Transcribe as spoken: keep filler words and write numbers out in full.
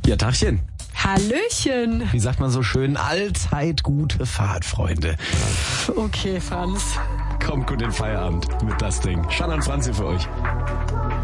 Ja, Tachchen. Hallöchen. Wie sagt man so schön? Allzeit gute Fahrt, Freunde. Okay, Franz. Kommt gut in den Feierabend mit das Ding. Schan und Franzi für euch.